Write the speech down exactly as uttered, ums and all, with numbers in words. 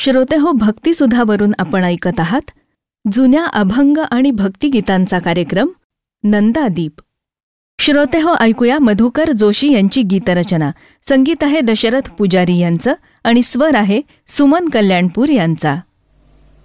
श्रोतेहो, भक्तिसुधावरून आपण ऐकत आहात जुन्या अभंग आणि भक्तिगीतांचा कार्यक्रम नंदादीप. श्रोतेहो, ऐकूया मधुकर जोशी यांची गीतरचना. संगीत आहे दशरथ पुजारी यांचं आणि स्वर आहे सुमन कल्याणपूर यांचा.